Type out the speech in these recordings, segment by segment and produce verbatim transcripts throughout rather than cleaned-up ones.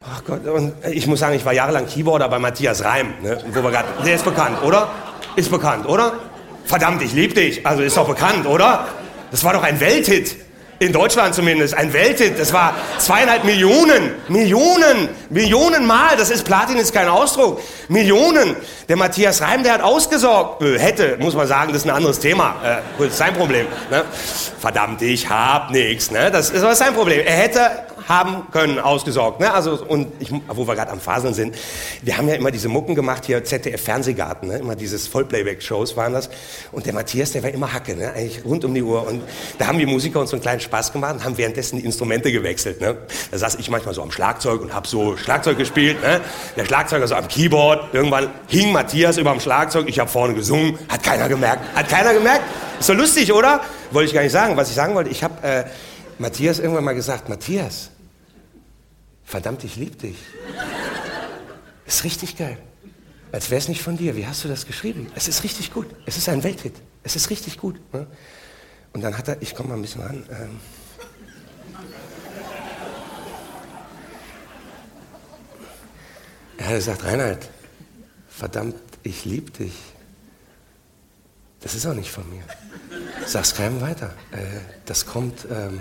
Ach Gott, und ich muss sagen, ich war jahrelang Keyboarder bei Matthias Reim, ne? Wo wir grad, der ist bekannt, oder? Ist bekannt, oder? Verdammt, ich lieb dich. Also ist doch bekannt, oder? Das war doch ein Welthit. In Deutschland zumindest, ein Welthit. Das war zweieinhalb Millionen, Millionen, Millionen Mal. Das ist, Platin ist kein Ausdruck. Millionen. Der Matthias Reim, der hat ausgesorgt. Äh, hätte, muss man sagen, das ist ein anderes Thema. Äh, gut, ist sein Problem. Ne? Verdammt, ich hab nix. Ne? Das ist aber sein Problem. Er hätte haben können, ausgesorgt. Ne? Also, und ich, wo wir gerade am Faseln sind, wir haben ja immer diese Mucken gemacht, hier Z D F-Fernsehgarten, ne? Immer dieses Vollplayback-Shows waren das. Und der Matthias, der war immer Hacke, ne? Eigentlich rund um die Uhr. Und da haben die Musiker uns so einen kleinen Spaß gemacht und haben währenddessen die Instrumente gewechselt. Ne? Da saß ich manchmal so am Schlagzeug und habe so Schlagzeug gespielt. Ne? Der Schlagzeuger so am Keyboard. Irgendwann hing Matthias über dem Schlagzeug. Ich habe vorne gesungen. Hat keiner gemerkt. Hat keiner gemerkt? Ist doch lustig, oder? Wollte ich gar nicht sagen. Was ich sagen wollte, ich habe äh, Matthias irgendwann mal gesagt, Matthias, verdammt, ich lieb dich. Ist richtig geil. Als wäre es nicht von dir. Wie hast du das geschrieben? Es ist richtig gut. Es ist ein Welthit. Es ist richtig gut. Ne? Und dann hat er, ich komme mal ein bisschen ran. Ähm, er hat gesagt, Reinhard, verdammt, ich lieb dich. Das ist auch nicht von mir. Sag's keinem weiter. Äh, das kommt ähm,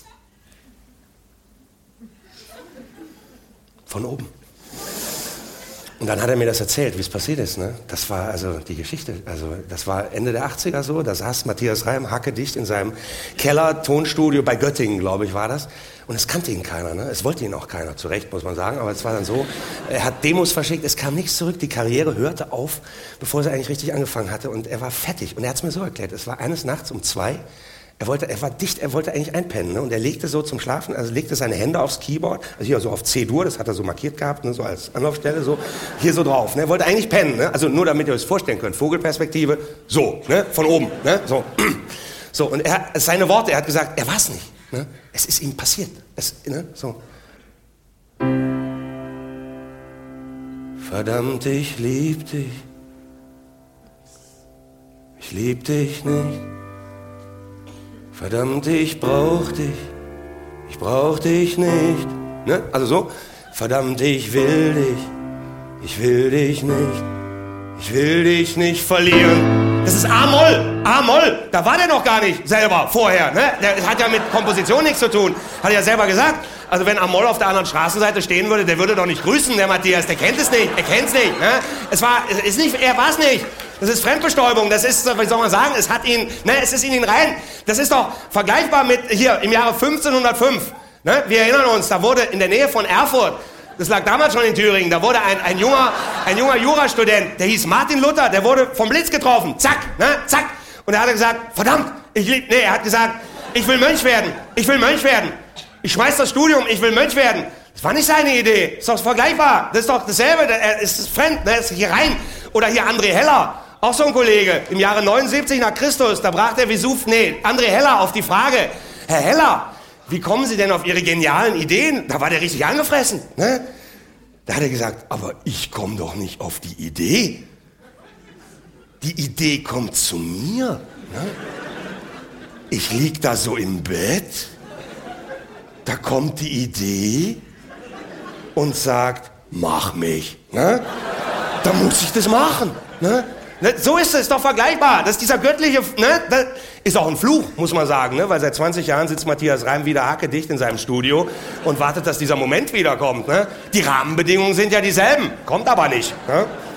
von oben. Und dann hat er mir das erzählt, wie es passiert ist. Ne? Das war also die Geschichte. Also das war Ende der achtziger so. Da saß Matthias Reim hackedicht in seinem Keller-Tonstudio bei Göttingen, glaube ich, war das. Und es kannte ihn keiner. Ne? Es wollte ihn auch keiner, zu Recht, muss man sagen. Aber es war dann so, er hat Demos verschickt, es kam nichts zurück. Die Karriere hörte auf, bevor sie eigentlich richtig angefangen hatte. Und er war fertig. Und er hat es mir so erklärt. Es war eines Nachts um zwei. Er wollte, er war dicht, er wollte eigentlich einpennen, ne? Und er legte so zum Schlafen, also legte seine Hände aufs Keyboard, also hier so auf C-Dur, das hat er so markiert gehabt, ne? So als Anlaufstelle, so hier so drauf. Ne? Er wollte eigentlich pennen, ne? Also nur damit ihr euch das vorstellen könnt, Vogelperspektive, so, ne? Von oben, ne? So, so und er, seine Worte, er hat gesagt, er war es nicht, ne? Es ist ihm passiert, es, ne? So. Verdammt, ich lieb dich, ich lieb dich nicht. Verdammt, ich brauch dich, ich brauch dich nicht. Ne? Also so, verdammt, ich will dich, ich will dich nicht, ich will dich nicht verlieren. Das ist A-Moll, A-Moll, da war der noch gar nicht selber vorher. Ne? Der hat ja mit Komposition nichts zu tun, hat er ja selber gesagt. Also wenn A-Moll auf der anderen Straßenseite stehen würde, der würde doch nicht grüßen, der Matthias, der kennt es nicht, er kennt es nicht. Ne? Es war, es ist nicht, er war es nicht. Das ist Fremdbestäubung, das ist, wie soll man sagen, es hat ihn, ne, es ist in ihn rein. Das ist doch vergleichbar mit hier im Jahre fünfzehnhundertfünf. Ne? Wir erinnern uns, da wurde in der Nähe von Erfurt, das lag damals schon in Thüringen, da wurde ein, ein junger, ein junger Jurastudent, der hieß Martin Luther, der wurde vom Blitz getroffen, zack, ne, zack. Und er hat gesagt, verdammt, ich lieb, nee, er hat gesagt, ich will Mönch werden, ich will Mönch werden. Ich schmeiß das Studium, ich will Mönch werden. Das war nicht seine Idee, ist doch vergleichbar, das ist doch dasselbe, er ist fremd, ne, ist hier rein. Oder hier André Heller. Auch so ein Kollege, im Jahre neunundsiebzig nach Christus, da brach der Vesuv, nee, André Heller auf die Frage, Herr Heller, wie kommen Sie denn auf Ihre genialen Ideen? Da war der richtig angefressen, ne? Da hat er gesagt, aber ich komme doch nicht auf die Idee. Die Idee kommt zu mir, ne? Ich lieg da so im Bett, da kommt die Idee und sagt, mach mich, ne? Da muss ich das machen, ne? So ist es, doch vergleichbar. Das ist dieser göttliche, ne? Das ist auch ein Fluch, muss man sagen, ne? Weil seit zwanzig Jahren sitzt Matthias Reim wieder hackedicht in seinem Studio und wartet, dass dieser Moment wiederkommt, ne? Die Rahmenbedingungen sind ja dieselben, kommt aber nicht, ne?